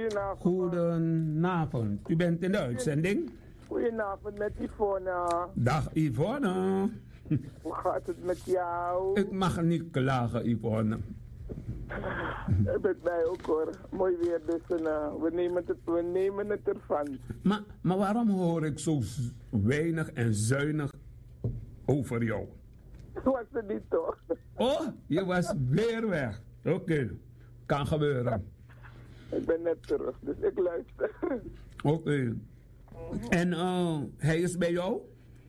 Goedenavond. Goedenavond. U bent in de uitzending? Goedenavond met Yvonne. Dag Yvonne. Hoe gaat het met jou? Ik mag niet klagen, Yvonne. Met mij ook hoor. Mooi weer dus. We nemen het ervan. Maar waarom hoor ik zo weinig en zuinig over jou? Was het niet toch? Oh, je was weer weg. Oké, kan gebeuren. Ik ben net terug, dus ik luister. Oké. En hij is bij jou?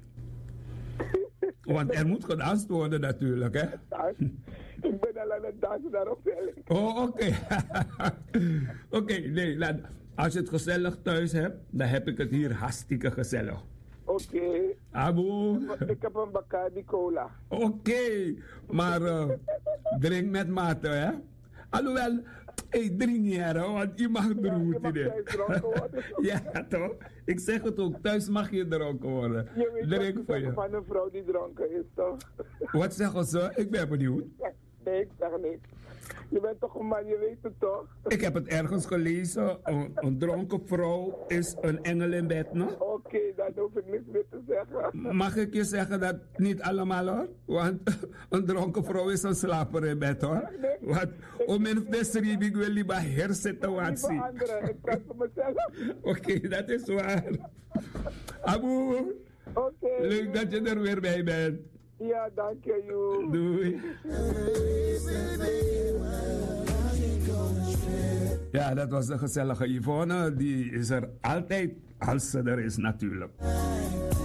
Want er moet gedanst worden natuurlijk, hè? Ik ben al aan het dansen daarop. Oh, oké. Oké, nee, als je het gezellig thuis hebt, dan heb ik het hier hartstikke gezellig. Oké. Abu. Ik heb een Bacardi Cola. Oké, maar drink met mate, hè? Alhoewel, drink niet, hè, want je mag dronken worden. Ja, toch? Ik zeg het ook, thuis mag je dronken worden. Je weet drink wat voor je. van een vrouw die dronken is, toch? Wat zeggen ze? Ik ben benieuwd. Nee, ik zeg niks. Je bent toch een man, je weet het toch? Ik heb het ergens gelezen. Een dronken vrouw is een engel in bed, no? Oké, dan hoef ik niks meer te zeggen. Mag ik je zeggen dat niet allemaal, hoor? Want een dronken vrouw is een slaper in bed, hoor. Want om in de schrijf ik wil liever herzitten wat zie. Ik praat voor mezelf. Oké, dat is waar. Abu, leuk dat je er weer bij bent. Ja, dank je, joh. Doei. Ja, dat was de gezellige Yvonne. Die is er altijd als ze er is natuurlijk.